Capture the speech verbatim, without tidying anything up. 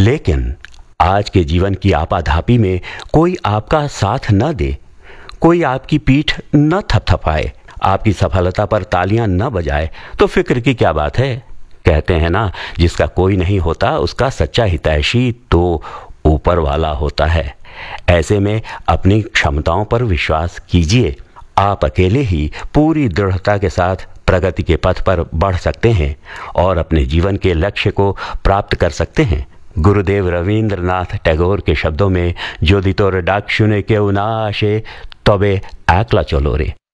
लेकिन आज के जीवन की आपाधापी में कोई आपका साथ न दे, कोई आपकी पीठ न थपथपाए, आपकी सफलता पर तालियां न बजाए, तो फिक्र की क्या बात है। कहते हैं ना, जिसका कोई नहीं होता उसका सच्चा हितैषी तो ऊपर वाला होता है। ऐसे में अपनी क्षमताओं पर विश्वास कीजिए। आप अकेले ही पूरी दृढ़ता के साथ प्रगति के पथ पर बढ़ सकते हैं और अपने जीवन के लक्ष्य को प्राप्त कर सकते हैं। गुरुदेव रवींद्रनाथ टैगोर के शब्दों में, যদি তোর ডাক শুনে কেউ না আসে তবে একলা চলো রে।